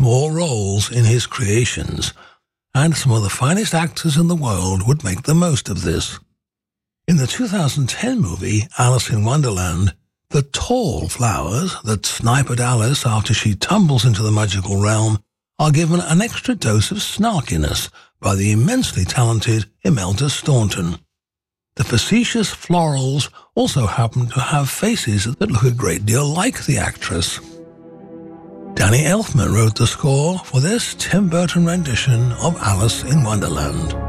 small roles in his creations, and some of the finest actors in the world would make the most of this. In the 2010 movie Alice in Wonderland, the tall flowers that snipe at Alice after she tumbles into the magical realm are given an extra dose of snarkiness by the immensely talented Imelda Staunton. The facetious florals also happen to have faces that look a great deal like the actress. Danny Elfman wrote the score for this Tim Burton rendition of Alice in Wonderland.